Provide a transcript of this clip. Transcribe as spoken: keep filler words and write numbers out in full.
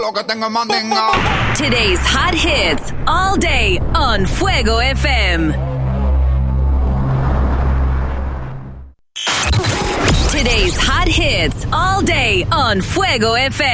Lo que tengo es mandinga. Today's hot hits all day on Fuego F M. Today's hot hits all day on Fuego F M.